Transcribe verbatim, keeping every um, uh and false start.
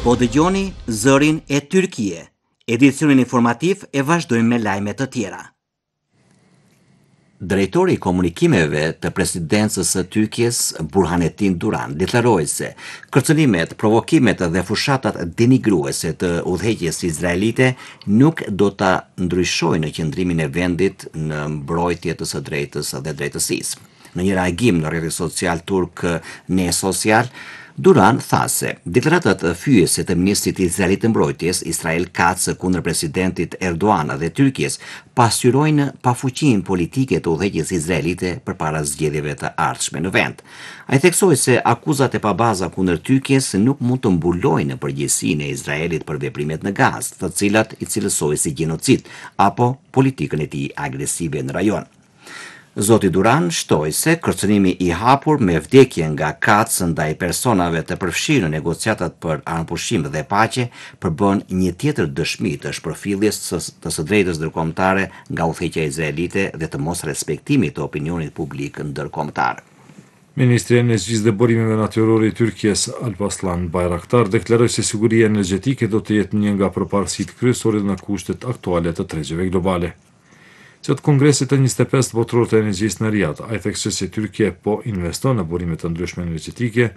Po dëgjoni zërin e Tyrkie. Edicionin informativ e vazhdojmë me lajme të tjera. Drejtori i komunikimeve të presidencës së Tyrkisë, Burhanetin Duran, deklaroi se kërcënimet, provokimet dhe fushatat denigruese të udhëheqjes izraelite nuk do ta ndryshojnë qëndrimin e vendit në mbrojtje të së drejtës dhe drejtësisë. Në një reagim në rrjetin social turk Ne Social, Duran tha se deklaratat fyese të ministrit izraelit të mbrojtjes, Israel Katz, kundër presidentit Erdogan dhe Tyrkisë, pasqyrojnë pafuqinë politike të udhëheqjes izraelite përpara zgjedhjeve të ardhshme në vend. Ai theksoi se akuzat e pabaza kundër Tyrkisë nuk mund të mbulojnë përgjegjësinë e Izraelit për veprimet në Gazë, të cilat i cilësoi si gjenocid apo politikën e tij agresive në rajon. Zoti Duran shtoi se kërcënimi i hapur me vdekje nga Katz ndaj personave të përfshirë në negociatat për armëpushim dhe paqe përbën një tjetër dëshmi të shpërfilljes të së drejtës ndërkombëtare nga udhëheqja izraelite dhe të mos respektimit të opinionit publik ndërkombëtar. Ministri i Energjisë dhe Burimeve Natyrore i Tyrkisë, Alparslan Bayraktar, deklaroi se siguria energjetike do të jetë një nga përparësitë kryesore në kushtet aktuale të tregjeve globale. Gjatë kongresit të njëzet e pesë botror të energjisë në Riyadh, ai theksoi se Tyrkia po investon në burime të ndryshme energjetike